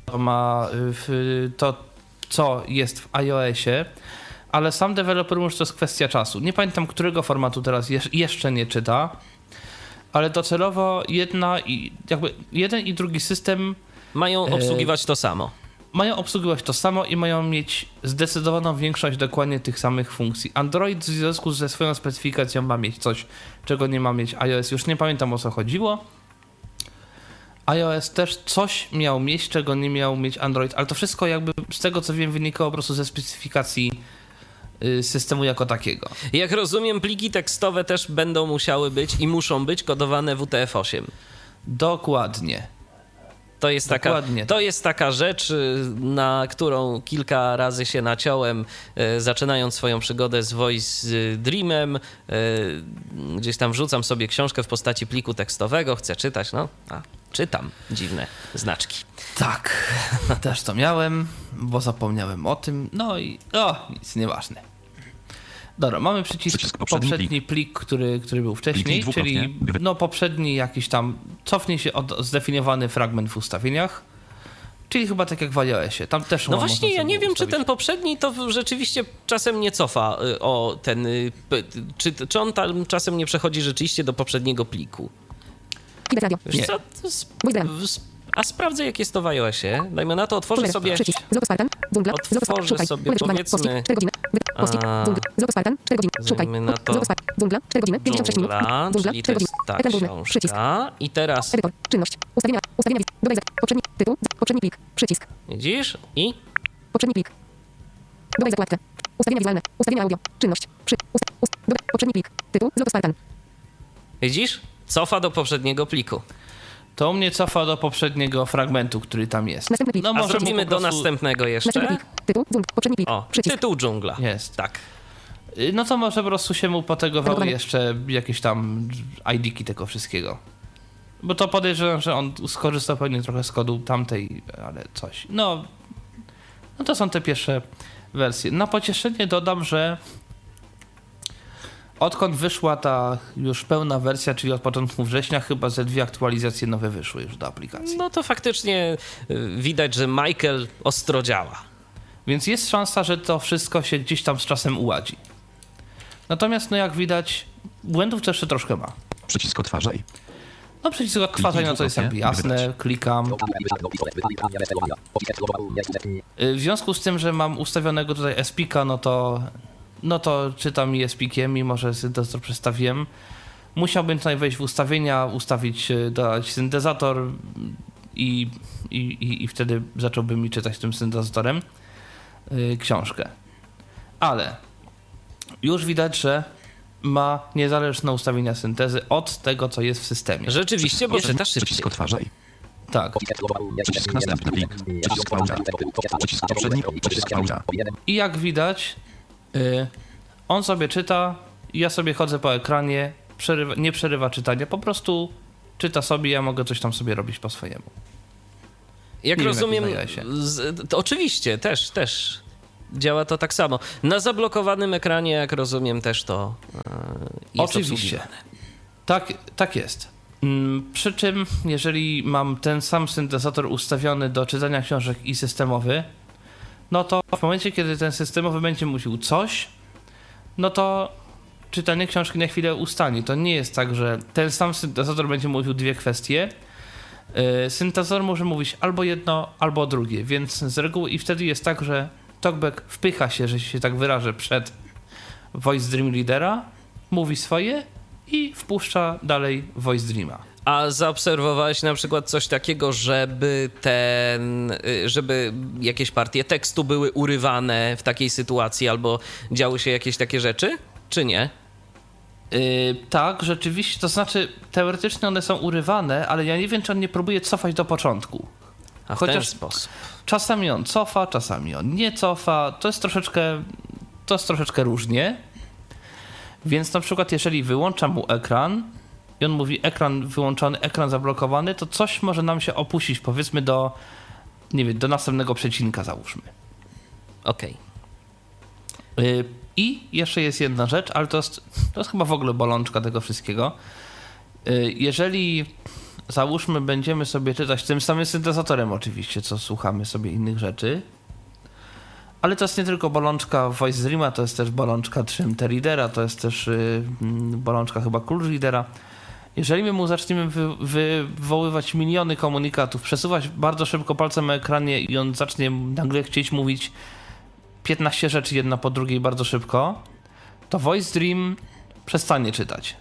co jest w iOSie, ale sam deweloper mówi, że to jest kwestia czasu. Nie pamiętam, którego formatu teraz jeszcze nie czyta, ale docelowo jeden i drugi system Mają obsługiwać to samo. Mają obsługiwać to samo i mają mieć zdecydowaną większość dokładnie tych samych funkcji. Android w związku ze swoją specyfikacją ma mieć coś, czego nie ma mieć iOS. Już nie pamiętam, o co chodziło. iOS też coś miał mieć, czego nie miał mieć Android, ale to wszystko jakby z tego co wiem wynikało po prostu ze specyfikacji systemu jako takiego. Jak rozumiem, pliki tekstowe też będą musiały być i muszą być kodowane WTF-8. Dokładnie. To jest taka rzecz, na którą kilka razy się naciąłem, zaczynając swoją przygodę z Voice Dreamem. Gdzieś tam wrzucam sobie książkę w postaci pliku tekstowego, chcę czytać, czytam dziwne znaczki. Tak, też to miałem, bo zapomniałem o tym, no i nic, nieważne. Dobra, mamy przycisk poprzedni plik, który był wcześniej, czyli poprzedni jakiś tam, cofnie się zdefiniowany fragment w ustawieniach, czyli chyba tak jak w iOSie. Tam też no właśnie, ja nie wiem, czy ten poprzedni to rzeczywiście czasem nie cofa o ten, czy on tam czasem nie przechodzi rzeczywiście do poprzedniego pliku. Wiesz co, a sprawdzę, jak jest to w iOSie. Dajmy na to, otworzę sobie, powiedzmy, dajmy na to Dżungla, czyli to jest ta książka. I teraz, czynność, ustawienia, dodaj poprzedni tytuł, poprzedni plik, przycisk. widzisz? I Poprzedni plik. Dodaj zakładkę. Ustawienia wizualne, ustawienia audio, czynność, poprzedni plik, tytuł, Spartan. widzisz? Cofa do poprzedniego pliku. To mnie cofa do poprzedniego fragmentu, który tam jest. Następny plik. No, A zrobimy do następnego jeszcze. Następny plik, tytuł, poprzedni plik, O, przycisk. tytuł dżungla. Jest. Tak. No to może po prostu się mu potegowały jeszcze jakieś tam ID-ki tego wszystkiego. Bo to podejrzewam, że on skorzystał pewnie trochę z kodu tamtej, ale coś. No to są te pierwsze wersje. Na pocieszenie dodam, że odkąd wyszła ta już pełna wersja, czyli od początku września, chyba ze 2 aktualizacje nowe wyszły już do aplikacji. No to faktycznie widać, że Michael ostro działa. Więc jest szansa, że to wszystko się gdzieś tam z czasem uładzi. Natomiast jak widać, błędów to jeszcze troszkę ma. Przycisk odtwarzaj. No przycisk odtwarzaj, no to jest jakby jasne, klikam. W związku z tym, że mam ustawionego tutaj SPIC-a, no to czytam mi SPIC-iem, mimo że syntezator przestawiłem. Musiałbym tutaj wejść w ustawienia, dodać syntezator i wtedy zacząłbym mi czytać tym syntezatorem książkę. Ale już widać, że ma niezależne ustawienia syntezy od tego, co jest w systemie. Rzeczywiście, bo czytasz szybciej. Przycisk odtwarzaj. Tak. Przycisk następny plik. Przycisk pauza. Przycisk poprzedni. Przycisk pauza. I jak widać, on sobie czyta, ja sobie chodzę po ekranie, nie przerywa czytania, po prostu czyta sobie, ja mogę coś tam sobie robić po swojemu. Jak Nie rozumiem, wiem, jak zdaje to oczywiście, też działa to tak samo. Na zablokowanym ekranie, jak rozumiem, też to jest oczywiście. obsługiwane. Tak jest. Przy czym, jeżeli mam ten sam syntezator ustawiony do czytania książek i systemowy, no to w momencie, kiedy ten systemowy będzie mówił coś, no to czytanie książki na chwilę ustanie. To nie jest tak, że ten sam syntezator będzie mówił dwie kwestie. Syntezator może mówić albo jedno, albo drugie, więc z reguły i wtedy jest tak, że TalkBack wpycha się, że się tak wyrażę, przed Voice Dream Readera, mówi swoje i wpuszcza dalej Voice Dreama. A zaobserwowałeś na przykład coś takiego, żeby jakieś partie tekstu były urywane w takiej sytuacji albo działy się jakieś takie rzeczy, czy nie? Tak, rzeczywiście, to znaczy teoretycznie one są urywane, ale ja nie wiem, czy on nie próbuje cofać do początku. A w ten sposób. Czasami on cofa, czasami on nie cofa, to jest troszeczkę różnie. Więc na przykład jeżeli wyłączam mu ekran i on mówi ekran wyłączony, ekran zablokowany, to coś może nam się opuścić, powiedzmy do następnego przecinka załóżmy. Okej. I jeszcze jest jedna rzecz, ale to jest chyba w ogóle bolączka tego wszystkiego. Jeżeli załóżmy będziemy sobie czytać tym samym syntezatorem oczywiście, co słuchamy sobie innych rzeczy, ale to jest nie tylko bolączka Voice Dreama, to jest też bolączka TRIMT Readera, to jest też bolączka chyba Cool Readera. Jeżeli my mu zaczniemy wywoływać miliony komunikatów, przesuwać bardzo szybko palcem na ekranie i on zacznie nagle chcieć mówić 15 rzeczy jedna po drugiej bardzo szybko, to Voice Dream przestanie czytać.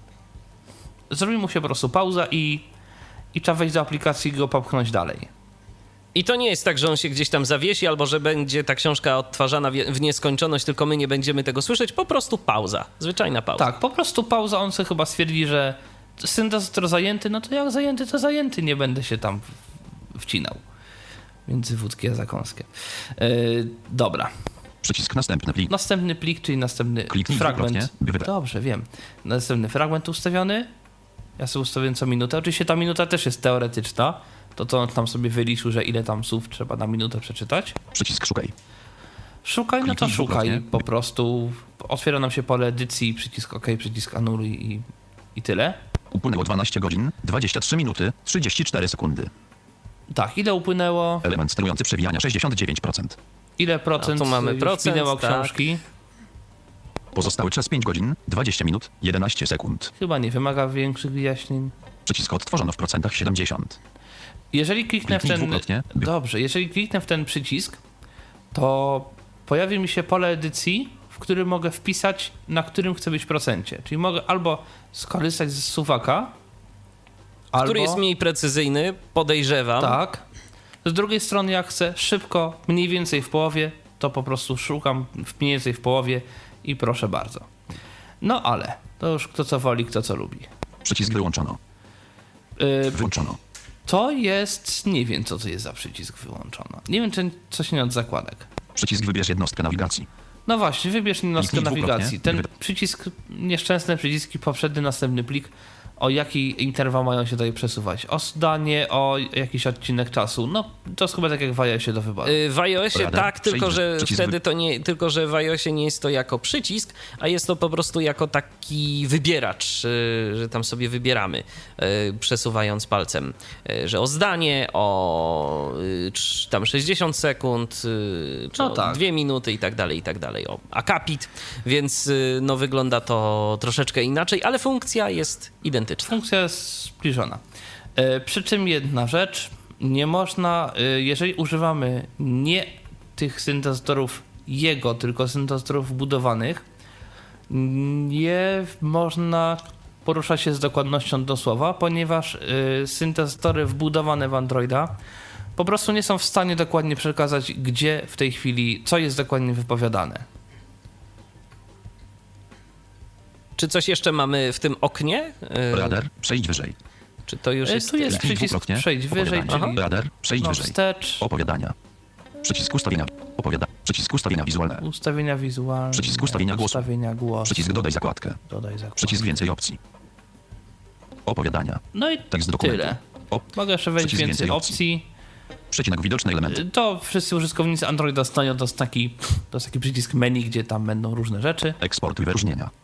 Zrobi mu się po prostu pauza i trzeba wejść do aplikacji i go popchnąć dalej. I to nie jest tak, że on się gdzieś tam zawiesi albo że będzie ta książka odtwarzana w nieskończoność, tylko my nie będziemy tego słyszeć, po prostu pauza, zwyczajna pauza. Tak, po prostu pauza, on sobie chyba stwierdzi, że syntezator zajęty, no to jak zajęty, to zajęty, nie będę się tam wcinał między wódki a zakąskę. Dobra. Przycisk następny plik. Następny plik, czyli następny Kliknij fragment. dwukrotnie. Dobrze, wiem. Następny fragment ustawiony. Ja sobie ustawiłem co minutę. Oczywiście ta minuta też jest teoretyczna. To on tam sobie wyliczył, że ile tam słów trzeba na minutę przeczytać. Przycisk szukaj. Szukaj, no to Kliknij szukaj. dwukrotnie. Po prostu otwiera nam się pole edycji, przycisk OK, przycisk anuluj i tyle. Upłynęło 12 godzin, 23 minuty, 34 sekundy. Tak, ile upłynęło? Element sterujący przewijania 69%. Ile procent tu mamy procent, minęło tak. książki? Pozostały czas 5 godzin, 20 minut, 11 sekund. Chyba nie wymaga większych wyjaśnień. Przycisk odtworzono w procentach 70. Jeżeli kliknę w Kliknij ten... dwukrotnie. Dobrze, jeżeli kliknę w ten przycisk, to pojawi mi się pole edycji, w którym mogę wpisać, na którym chcę być procencie. Czyli mogę albo skorzystać z suwaka, albo... Który jest mniej precyzyjny, podejrzewam. Tak. Z drugiej strony, jak chcę szybko, mniej więcej w połowie, to po prostu szukam mniej więcej w połowie i proszę bardzo. No ale, to już kto co woli, kto co lubi. Przycisk wyłączono. Włączono. To jest... Nie wiem, co to jest za przycisk wyłączono. Nie wiem, czy coś nie od zakładek. Przycisk wybierz jednostkę nawigacji. No właśnie, wybierz jednostkę Kliknij nawigacji. dwukrotnie. Ten przycisk, nieszczęsne przyciski, poprzedni, następny plik, o jaki interwał mają się tutaj przesuwać. O zdanie, o jakiś odcinek czasu. No, to jest chyba tak jak w iOSie do wyboru. W iOSie Radar, tak, tylko że przycisk wtedy to nie, tylko że w iOSie nie jest to jako przycisk, a jest to po prostu jako taki wybieracz, że tam sobie wybieramy, przesuwając palcem, że o zdanie, o tam 60 sekund, czy No tak. 2 minuty i tak dalej, o akapit, więc no wygląda to troszeczkę inaczej, ale funkcja jest identyczna. Funkcja jest zbliżona. Przy czym jedna rzecz, nie można, jeżeli używamy nie tych syntezatorów jego, tylko syntezatorów wbudowanych, nie można poruszać się z dokładnością do słowa, ponieważ syntezatory wbudowane w Androida po prostu nie są w stanie dokładnie przekazać, gdzie w tej chwili, co jest dokładnie wypowiadane. Czy coś jeszcze mamy w tym oknie? Radar, przejść wyżej. Czy to już jest... Tu jest przycisk Dwukrotnie. przejdź wyżej, Opowiadania. czyli Radar, przejść wyżej. wstecz, Opowiadania. Przycisk ustawienia. Przycisk ustawienia wizualne. ustawienia wizualne, Przycisk ustawienia głosu. ustawienia głosu, Przycisk dodaj zakładkę. dodaj zakładkę. Przycisk więcej opcji. Opowiadania. No i Tekst dokumentu. tyle. Mogę jeszcze wejść Przycisk więcej więcej opcji. Przecinek widoczny element. To wszyscy użytkownicy Androida znają, to jest taki przycisk menu, gdzie tam będą różne rzeczy. Eksportuj wyróżnienia.